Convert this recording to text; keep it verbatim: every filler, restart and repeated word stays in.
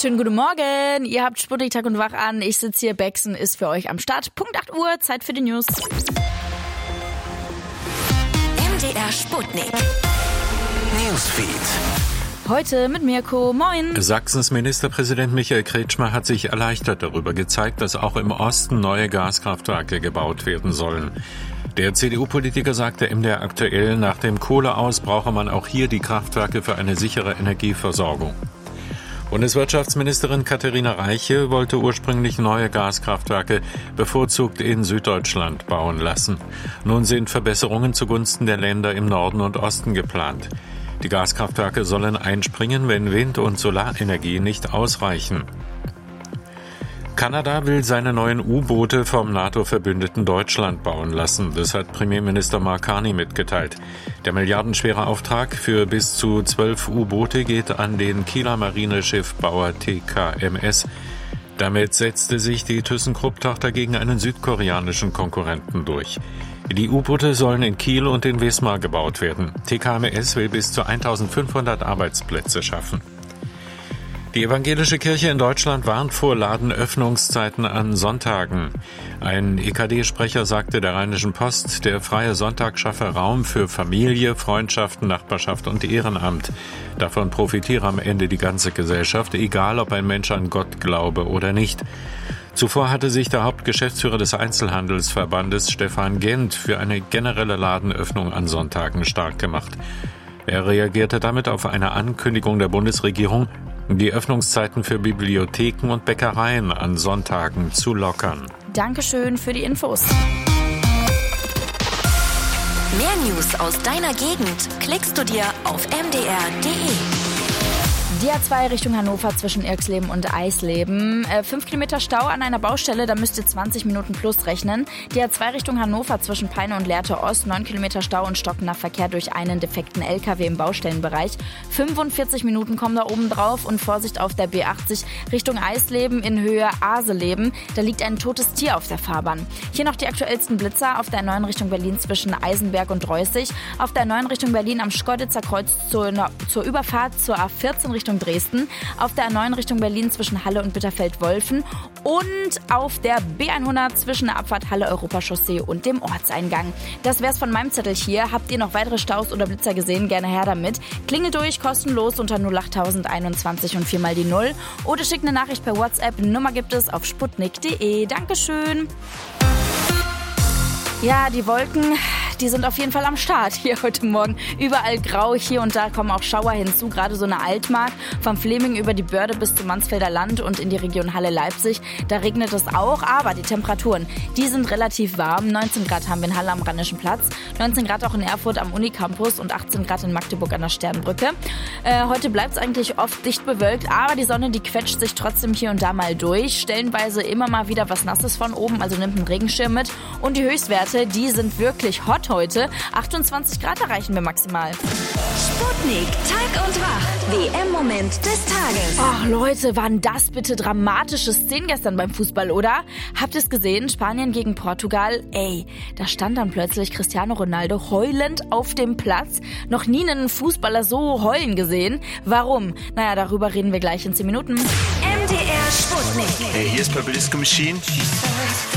wunderschönen guten Morgen. Ihr habt Sputnik Tag und Wach an. Ich sitze hier, Bexen ist für euch am Start. Punkt acht Uhr, Zeit für die News. M D R Sputnik Newsfeed. Heute mit Mirko. Moin. Sachsens Ministerpräsident Michael Kretschmer hat sich erleichtert darüber gezeigt, dass auch im Osten neue Gaskraftwerke gebaut werden sollen. Der C D U-Politiker sagte M D R aktuell, nach dem Kohleaus brauche man auch hier die Kraftwerke für eine sichere Energieversorgung. Bundeswirtschaftsministerin Katharina Reiche wollte ursprünglich neue Gaskraftwerke bevorzugt in Süddeutschland bauen lassen. Nun sind Verbesserungen zugunsten der Länder im Norden und Osten geplant. Die Gaskraftwerke sollen einspringen, wenn Wind- und Solarenergie nicht ausreichen. Kanada will seine neuen U-Boote vom NATO-Verbündeten Deutschland bauen lassen. Das hat Premierminister Mark Carney mitgeteilt. Der milliardenschwere Auftrag für bis zu zwölf U-Boote geht an den Kieler Marineschiffbauer T K M S. Damit setzte sich die ThyssenKrupp-Tochter gegen einen südkoreanischen Konkurrenten durch. Die U-Boote sollen in Kiel und in Wismar gebaut werden. T K M S will bis zu eintausendfünfhundert Arbeitsplätze schaffen. Die evangelische Kirche in Deutschland warnt vor Ladenöffnungszeiten an Sonntagen. Ein E K D-Sprecher sagte der Rheinischen Post, der freie Sonntag schaffe Raum für Familie, Freundschaften, Nachbarschaft und Ehrenamt. Davon profitiere am Ende die ganze Gesellschaft, egal ob ein Mensch an Gott glaube oder nicht. Zuvor hatte sich der Hauptgeschäftsführer des Einzelhandelsverbandes Stefan Gent für eine generelle Ladenöffnung an Sonntagen stark gemacht. Er reagierte damit auf eine Ankündigung der Bundesregierung, die Öffnungszeiten für Bibliotheken und Bäckereien an Sonntagen zu lockern. Dankeschön für die Infos. Mehr News aus deiner Gegend klickst du dir auf m d r punkt d e. Die A zwei Richtung Hannover zwischen Irxleben und Eisleben. Äh, fünf Kilometer Stau an einer Baustelle, da müsst ihr zwanzig Minuten plus rechnen. Die A zwei Richtung Hannover zwischen Peine und Lehrte Ost. neun Kilometer Stau und stockender Verkehr durch einen defekten L K W im Baustellenbereich. fünfundvierzig Minuten kommen da oben drauf. Und Vorsicht auf der B achtzig Richtung Eisleben in Höhe Aseleben. Da liegt ein totes Tier auf der Fahrbahn. Hier noch die aktuellsten Blitzer auf der neuen Richtung Berlin zwischen Eisenberg und Reußig. Auf der neuen Richtung Berlin am Schkeuditzer Kreuz zur, zur Überfahrt zur A vierzehn Richtung Dresden, auf der A neun Richtung Berlin zwischen Halle und Bitterfeld-Wolfen und auf der B hundert zwischen der Abfahrt Halle-Europachaussee und dem Ortseingang. Das wär's von meinem Zettel hier. Habt ihr noch weitere Staus oder Blitzer gesehen? Gerne her damit. Klingelt durch, kostenlos unter null acht einundzwanzig und viermal die null oder schickt eine Nachricht per WhatsApp. Nummer gibt es auf sputnik punkt de. Dankeschön. Ja, die Wolken, die sind auf jeden Fall am Start hier heute Morgen. Überall grau, hier und da kommen auch Schauer hinzu, gerade so eine Altmark. Vom Fleming über die Börde bis zum Mansfelder Land und in die Region Halle-Leipzig. Da regnet es auch, aber die Temperaturen, die sind relativ warm. neunzehn Grad haben wir in Halle am Rheinischen Platz, neunzehn Grad auch in Erfurt am Unicampus und achtzehn Grad in Magdeburg an der Sternbrücke. Äh, heute bleibt es eigentlich oft dicht bewölkt, aber die Sonne, die quetscht sich trotzdem hier und da mal durch. Stellenweise immer mal wieder was Nasses von oben, also nimmt einen Regenschirm mit. Und die Höchstwerte, die sind wirklich hot heute. achtundzwanzig Grad erreichen wir maximal. Sputnik Tag und Wach. W M-Moment des Tages. Ach Leute, waren das bitte dramatische Szenen gestern beim Fußball, oder? Habt ihr es gesehen? Spanien gegen Portugal? Ey, da stand dann plötzlich Cristiano Ronaldo heulend auf dem Platz. Noch nie einen Fußballer so heulen gesehen. Warum? Naja, darüber reden wir gleich in zehn Minuten. M D R Sputnik. Hey, hier ist Purple Disco Machine.